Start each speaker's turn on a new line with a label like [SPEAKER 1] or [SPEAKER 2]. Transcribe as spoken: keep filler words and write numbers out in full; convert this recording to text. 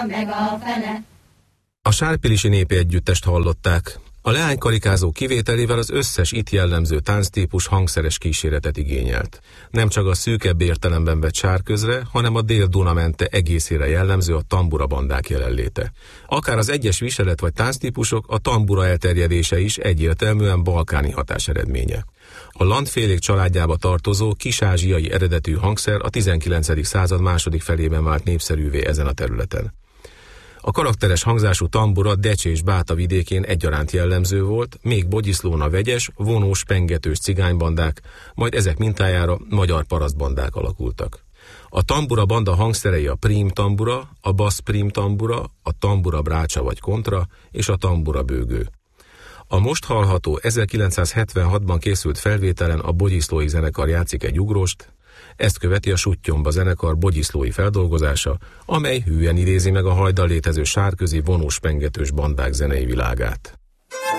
[SPEAKER 1] meg a fene.
[SPEAKER 2] A sárpilisi népi együttest hallották. A leánykarikázó kivételével az összes itt jellemző tánctípus hangszeres kíséretet igényelt. Nem csak a szűkebb értelemben vett sárközre, hanem a Dél-Duna-mente egészére jellemző a tambura bandák jelenléte. Akár az egyes viselet vagy tánctípusok, a tambura elterjedése is egyértelműen balkáni hatás eredménye. A landfélék családjába tartozó kis-ázsiai eredetű hangszer a tizenkilencedik század második felében vált népszerűvé ezen a területen. A karakteres hangzású tambura Decs és Báta vidékén egyaránt jellemző volt, még Bogyiszlón a vegyes, vonós, pengetős cigánybandák, majd ezek mintájára magyar parasztbandák alakultak. A tambura banda hangszerei a prím tambura, a bassz prím tambura, a tambura brácsa vagy kontra és a tambura bőgő. A most hallható ezerkilencszázhetvenhatban készült felvételen a Bogyiszlói zenekar játszik egy ugróst, ezt követi a Suttyomba zenekar bogyiszlói feldolgozása, amely hűen idézi meg a hajdan létező sárközi vonós pengetős bandák zenei világát.